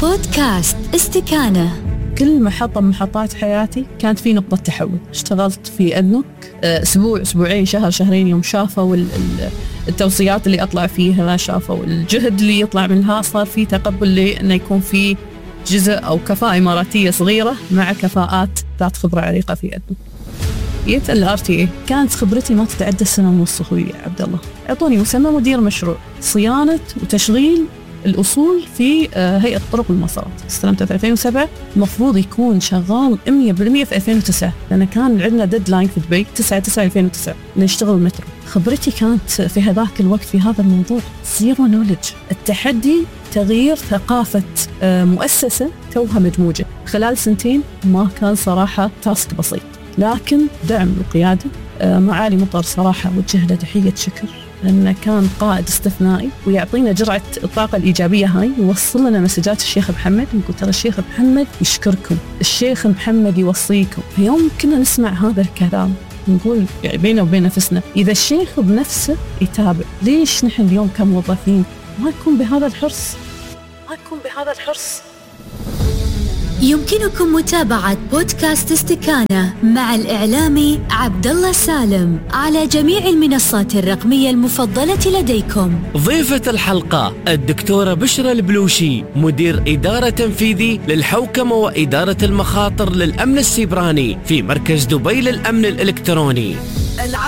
بودكاست استكانة. كل محطة من محطات حياتي كانت في نقطة تحول. اشتغلت في أدنوك أسبوع أسبوعين شهر شهرين، يوم شافوا التوصيات اللي أطلع فيها، شافوا الجهد اللي يطلع منها، صار في تقبل لأنه يكون في جزء أو كفاءة إماراتية صغيرة مع كفاءات ذات خبرة عريقة في أدنوك. جيت الRTA، كانت خبرتي ما تتعدى سنة ونص أخوي عبد الله. أعطوني مسمى مدير مشروع صيانة وتشغيل الأصول في هيئة طرق المسارات. استلمته في 2007، المفروض يكون شغال 100% في 2009، لأن كان عندنا ديدلاين في دبي 9/9/2009 نشتغل المترو. خبرتي كانت في هذاك الوقت في هذا الموضوع زيرو نولج. التحدي تغيير ثقافة مؤسسة توها مدموجة خلال سنتين ما كان صراحة تاسك بسيط، لكن دعم القيادة معالي مطر صراحة وجه له تحية شكر، لأنه كان قائد استثنائي ويعطينا جرعة الطاقة الإيجابية هاي، ويوصل لنا مسجات الشيخ محمد، يقول ترى الشيخ محمد يشكركم، الشيخ محمد يوصيكم. في يوم كنا نسمع هذا الكلام نقول يعني بيننا وبين نفسنا، إذا الشيخ بنفسه يتابع، ليش نحن اليوم كموظفين ما نكون بهذا الحرص؟ يمكنكم متابعة بودكاست استكانة مع الإعلامي عبد الله سالم على جميع المنصات الرقمية المفضلة لديكم. ضيفة الحلقة الدكتورة بشرى البلوشي، مدير إدارة تنفيذي للحوكمة وإدارة المخاطر للأمن السيبراني في مركز دبي للأمن الإلكتروني.